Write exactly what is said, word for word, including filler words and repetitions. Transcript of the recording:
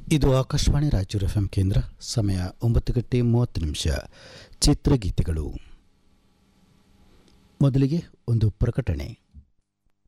ಇದು Akashvani Raichur F M ಕೇಂದ್ರ. ಸಮಯ ಒಂಬತ್ತು ಗಂಟೆ ಮೂವತ್ತು ನಿಮಿಷ. ಚಿತ್ರಗೀತೆಗಳು. ಮೊದಲಿಗೆ ಒಂದು ಪ್ರಕಟಣೆ.